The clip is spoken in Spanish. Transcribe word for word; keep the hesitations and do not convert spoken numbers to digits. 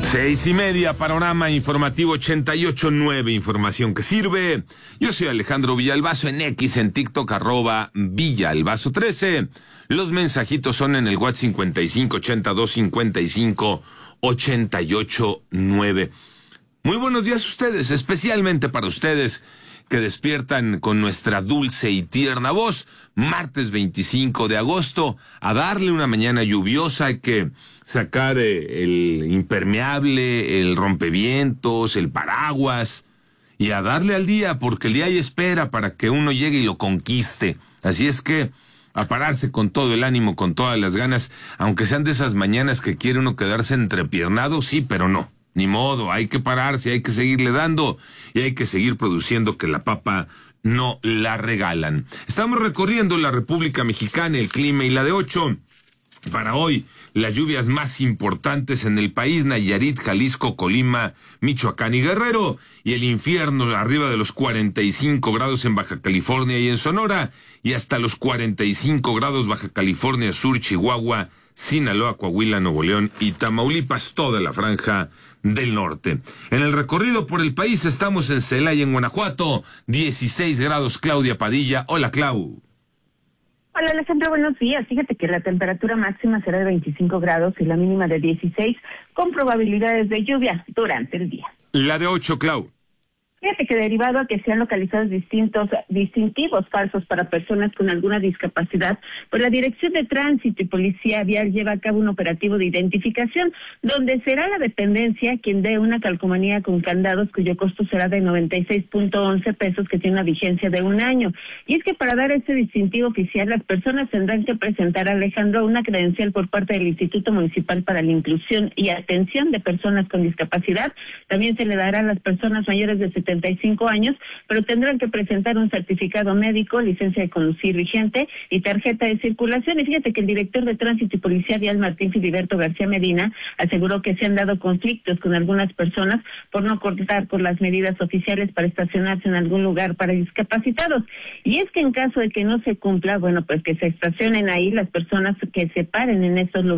Seis y media, panorama informativo ochenta y ocho nueve, información que sirve. Yo soy Alejandro Villalbazo, en X, en TikTok, arroba Villalbazo trece. Los mensajitos son en el WhatsApp cincuenta y cinco ochenta y dos cincuenta y cinco ochenta y ocho nueve. Muy buenos días a ustedes, especialmente para ustedes que despiertan con nuestra dulce y tierna voz. Martes veinticinco de agosto, a darle una mañana lluviosa. Hay que sacar eh, el impermeable, el rompevientos, el paraguas, y a darle al día, porque el día hay espera para que uno llegue y lo conquiste. Así es que a pararse con todo el ánimo, con todas las ganas, aunque sean de esas mañanas que quiere uno quedarse entrepiernado, sí, pero no. Ni modo, hay que pararse, hay que seguirle dando y hay que seguir produciendo, que la papa no la regalan. Estamos recorriendo la República Mexicana, el clima y la de ocho. Para hoy, las lluvias más importantes en el país: Nayarit, Jalisco, Colima, Michoacán y Guerrero. Y el infierno arriba de los cuarenta y cinco grados en Baja California y en Sonora. Y hasta los cuarenta y cinco grados Baja California Sur, Chihuahua, Sinaloa, Coahuila, Nuevo León y Tamaulipas, toda la franja del norte. En el recorrido por el país estamos en Celaya, en Guanajuato, dieciséis grados. Claudia Padilla. Hola, Clau. Hola, Alejandro, buenos días. Fíjate que la temperatura máxima será de veinticinco grados y la mínima de dieciséis, con probabilidades de lluvia durante el día. La de ocho, Clau. Fíjate que derivado a que se han localizado distintos distintivos falsos para personas con alguna discapacidad, pues la Dirección de Tránsito y Policía Vial lleva a cabo un operativo de identificación, donde será la dependencia quien dé una calcomanía con candados cuyo costo será de noventa y seis punto once pesos, que tiene una vigencia de un año. Y es que para dar este distintivo oficial, las personas tendrán que presentar, Alejandro, una credencial por parte del Instituto Municipal para la Inclusión y Atención de Personas con Discapacidad. También se le dará a las personas mayores de setenta y cinco años, pero tendrán que presentar un certificado médico, licencia de conducir vigente y tarjeta de circulación. Y fíjate que el director de Tránsito y Policía Vial, Martín Filiberto García Medina, aseguró que se han dado conflictos con algunas personas por no contar con las medidas oficiales para estacionarse en algún lugar para discapacitados. Y es que en caso de que no se cumpla, bueno, pues que se estacionen ahí las personas que se paren en estos lugares